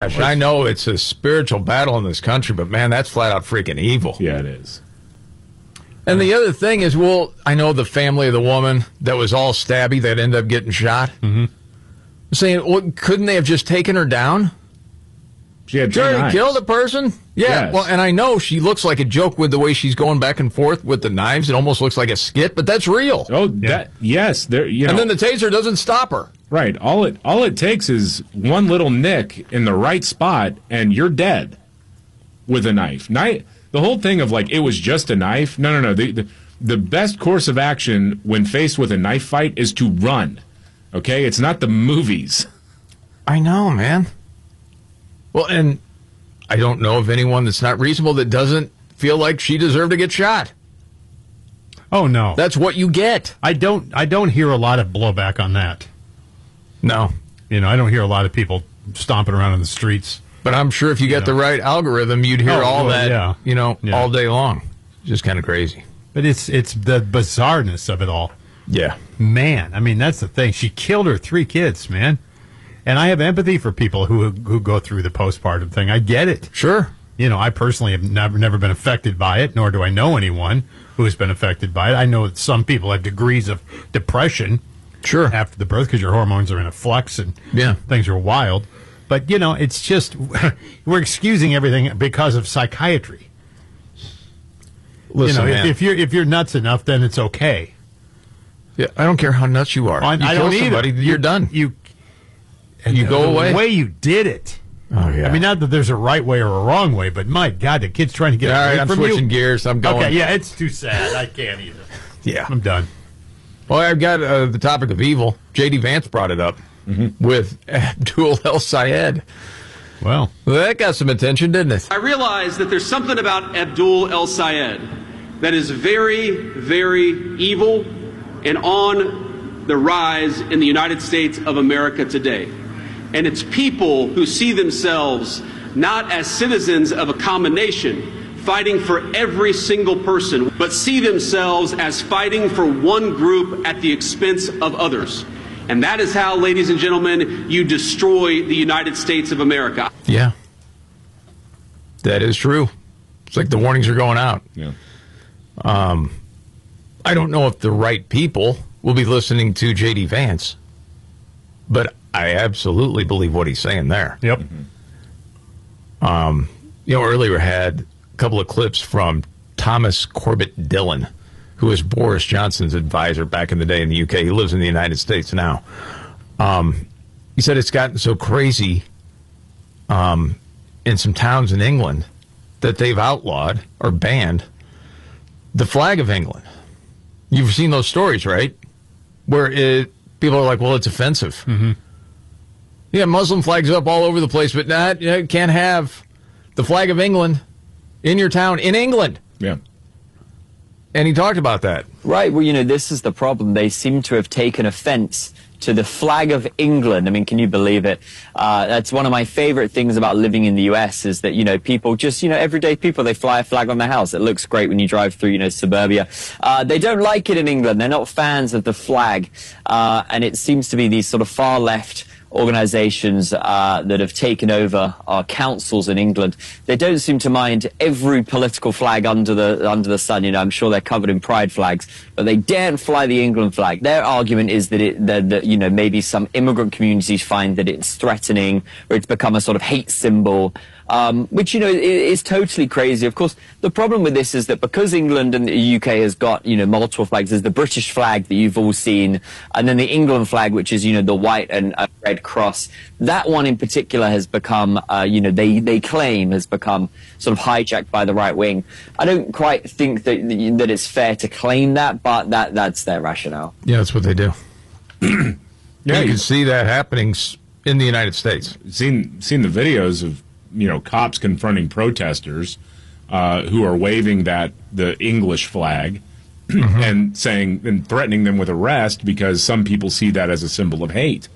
gosh, I know it's a spiritual battle in this country, but man, that's flat out freaking evil. Yeah, it is. And the other thing is, well, I know the family of the woman that was all stabby that ended up getting shot. Mm-hmm. Saying, well, couldn't they have just taken her down? She had She already killed a person? Yeah, Yes. well, and I know she looks like a joke with the way she's going back and forth with the knives. It almost looks like a skit, but that's real. Oh, that yes, there. You know, And then the taser doesn't stop her. right. All it takes is one little nick in the right spot, and you're dead with a knife. The whole thing of like it was just a knife. No. The best course of action when faced with a knife fight is to run. Okay, it's not the movies. I know, man. Well, and I don't know of anyone that's not reasonable that doesn't feel like she deserved to get shot. Oh, no. That's what you get. I don't hear a lot of blowback on that. No. You know, I don't hear a lot of people stomping around in the streets. But I'm sure if you got the right algorithm, you'd hear all that, all day long. Just kind of crazy. But it's the bizarreness of it all. Yeah. Man, I mean, that's the thing. She killed her 3 kids, man. And I have empathy for people who go through the postpartum thing. I get it. Sure. You know, I personally have never been affected by it, nor do I know anyone who has been affected by it. I know that some people have degrees of depression after the birth because your hormones are in a flux and things are wild. But, you know, it's just we're excusing everything because of psychiatry. Listen, you know, man. if you're nuts enough, then it's okay. Yeah, I don't care how nuts you are. I kill don't somebody, either. you're done. You go away. The way you did it. Oh, yeah. I mean, not that there's a right way or a wrong way, but my God, the kid's trying to get All away right, I'm from switching you. gears. I'm going. Okay, yeah, it's too sad. I can't either. Yeah. I'm done. Well, I've got the topic of evil. J.D. Vance brought it up with Abdul El Sayed. Well, that got some attention, didn't it? I realize that there's something about Abdul El Sayed that is very, very evil and on the rise in the United States of America today. And it's people who see themselves not as citizens of a common nation, fighting for every single person, but see themselves as fighting for one group at the expense of others. And that is how, ladies and gentlemen, you destroy the United States of America. Yeah. That is true. It's like the warnings are going out. Yeah. I don't know if the right people will be listening to J.D. Vance, but I absolutely believe what he's saying there. Yep. Earlier I had a couple of clips from Thomas Corbett Dillon, who was Boris Johnson's advisor back in the day in the UK. He lives in the United States now. He said it's gotten so crazy in some towns in England that they've outlawed or banned the flag of England. You've seen those stories, right? Where people are like, well, it's offensive. Mm-hmm. Yeah, Muslim flags up all over the place, but you can't have the flag of England in your town in England. Yeah. And he talked about that. Right. Well, this is the problem. They seem to have taken offense to the flag of England. I mean, can you believe it? That's one of my favorite things about living in the U.S. is that, people just, everyday people, they fly a flag on their house. It looks great when you drive through, suburbia. They don't like it in England. They're not fans of the flag. And it seems to be these sort of far left organizations that have taken over our councils in England. They don't seem to mind every political flag under the sun. I'm sure they're covered in pride flags, but they daren't fly the England flag. Their argument is that maybe some immigrant communities find that it's threatening or it's become a sort of hate symbol. Which, is totally crazy. Of course, the problem with this is that because England and the UK has got, multiple flags, there's the British flag that you've all seen, and then the England flag, which is, the white and red cross. That one in particular has become, they claim has become sort of hijacked by the right wing. I don't quite think that it's fair to claim that, but that's their rationale. Yeah, that's what they do. You can see that happening in the United States. Seen the videos of cops confronting protesters who are waving the English flag and threatening them with arrest because some people see that as a symbol of hate.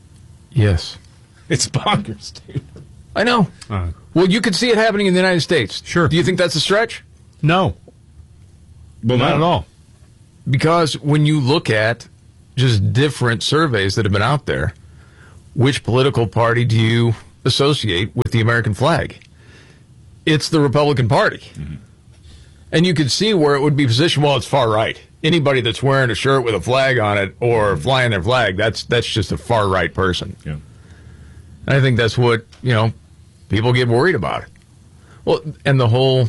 Yes. It's bonkers, dude. I know. Well, you could see it happening in the United States. Sure. Do you think that's a stretch? No. Well, not at all. Because when you look at just different surveys that have been out there, which political party do you associate with the American flag. It's the Republican Party. Mm-hmm. And you could see where it would be positioned. Well, it's far right. Anybody that's wearing a shirt with a flag on it or flying their flag, that's just a far right person. Yeah. I think that's what, people get worried about. Well, and the whole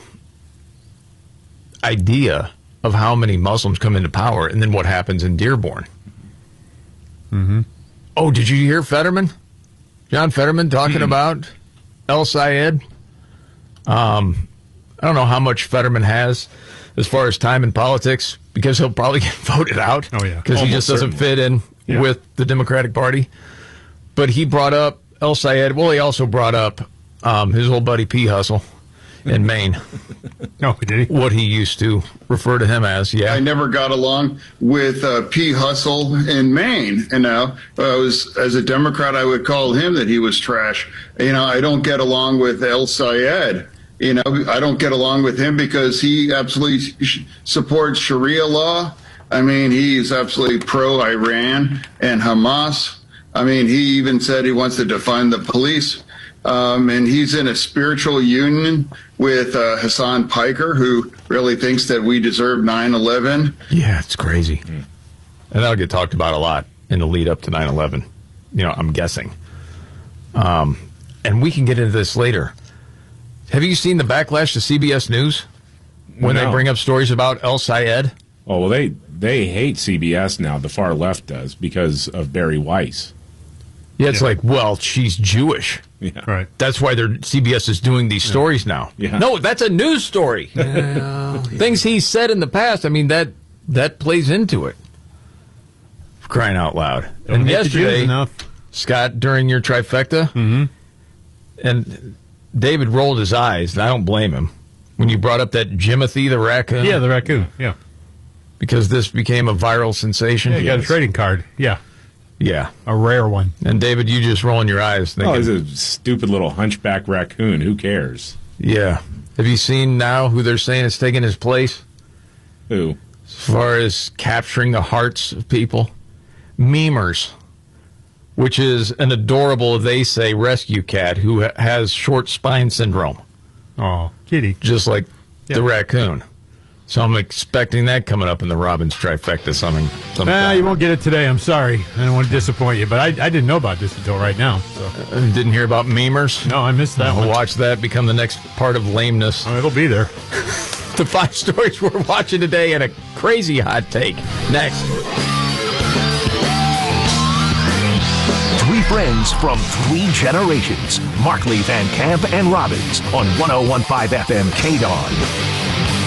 idea of how many Muslims come into power and then what happens in Dearborn. Mm-hmm. Oh, did you hear Fetterman? John Fetterman talking about El Sayed? I don't know how much Fetterman has as far as time in politics because he'll probably get voted out. Oh, yeah. Because he just doesn't fit in with the Democratic Party. But he brought up El Sayed. Well, he also brought up his old buddy P. Hustle in Maine. No, did he? What he used to refer to him as, I never got along with P. Hustle in Maine. And now, as a Democrat, I would call him that he was trash. I don't get along with El Sayed. I don't get along with him because he absolutely supports Sharia law. I mean, he's absolutely pro-Iran and Hamas. I mean, he even said he wants to defund the police. And he's in a spiritual union with Hassan Piker, who really thinks that we deserve 9/11. Yeah, it's crazy. And that'll get talked about a lot in the lead up to 9/11. I'm guessing. And we can get into this later. Have you seen the backlash to CBS News when they bring up stories about El Sayed? Oh, well, they hate CBS now. The far left does because of Barry Weiss. Yeah, it's like, well, she's Jewish. Yeah. Right. That's why CBS is doing these stories now. Yeah. No, that's a news story. Things he said in the past, I mean, that plays into it. For crying out loud. Don't and hate the Jews yesterday, enough. Scott, during your trifecta, and David rolled his eyes, and I don't blame him, when you brought up that Jimothy the raccoon. Yeah, the raccoon. Yeah. Because this became a viral sensation. Yeah, you got a trading card. Yeah. Yeah. A rare one. And David, you just rolling your eyes thinking, he's a stupid little hunchback raccoon. Who cares? Yeah. Have you seen now who they're saying is taking his place? Who? As far as capturing the hearts of people? Memers, which is an adorable, they say, rescue cat who has short spine syndrome. Oh, kitty. Just like the raccoon. So I'm expecting that coming up in the Robbins trifecta. Something. You won't get it today. I'm sorry. I don't want to disappoint you, but I didn't know about this until right now. So. Didn't hear about memers? No, I missed that one. We'll watch that become the next part of lameness. Oh, it'll be there. The 5 stories we're watching today and a crazy hot take. Next. 3 friends from 3 generations. Markley, Van Camp, and Robbins on 101.5 FM KDAWN.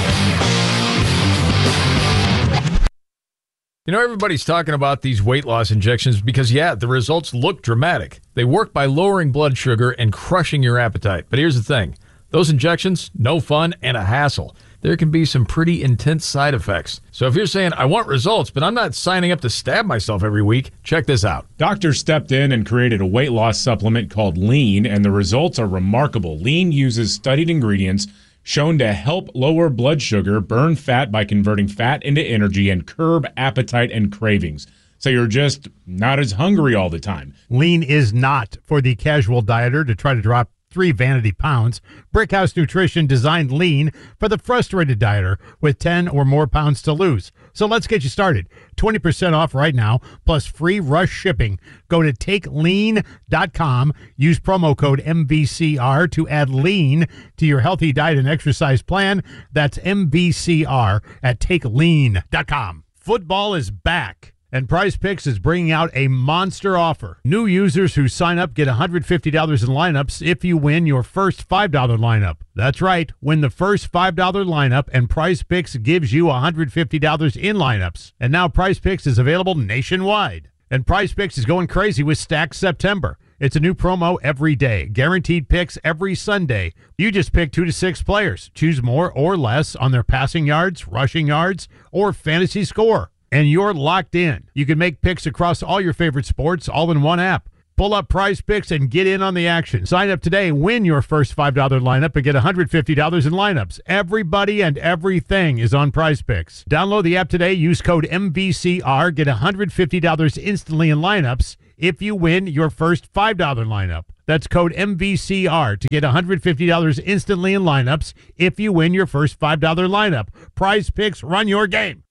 Everybody's talking about these weight loss injections because, the results look dramatic. They work by lowering blood sugar and crushing your appetite. But here's the thing. Those injections, no fun and a hassle. There can be some pretty intense side effects. So if you're saying, I want results, but I'm not signing up to stab myself every week, check this out. Doctors stepped in and created a weight loss supplement called Lean, and the results are remarkable. Lean uses studied ingredients shown to help lower blood sugar, burn fat by converting fat into energy, and curb appetite and cravings. So you're just not as hungry all the time. Lean is not for the casual dieter to try to drop 3 vanity pounds. Brickhouse Nutrition designed Lean for the frustrated dieter with 10 or more pounds to lose. So let's get you started. 20% off right now, plus free rush shipping. Go to takelean.com. Use promo code MVCR to add lean to your healthy diet and exercise plan. That's MVCR at takelean.com. Football is back. And Prize Picks is bringing out a monster offer. New users who sign up get $150 in lineups if you win your first $5 lineup. That's right, win the first $5 lineup, and Prize Picks gives you $150 in lineups. And now Prize Picks is available nationwide. And Prize Picks is going crazy with Stacked September. It's a new promo every day. Guaranteed picks every Sunday. You just pick 2 to 6 players. Choose more or less on their passing yards, rushing yards, or fantasy score. And you're locked in. You can make picks across all your favorite sports all in one app. Pull up Prize Picks and get in on the action. Sign up today, win your first $5 lineup, and get $150 in lineups. Everybody and everything is on Prize Picks. Download the app today. Use code MVCR. Get $150 instantly in lineups. if you win your first $5 lineup. That's code MVCR to get $150 instantly in lineups if you win your first $5 lineup. Prize Picks, run your game.